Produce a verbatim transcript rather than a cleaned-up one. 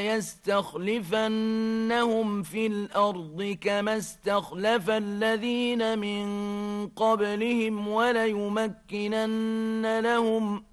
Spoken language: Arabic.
ليستخلفنهم في الأرض كما استخلف الذين من قبلهم وليمكنن لهم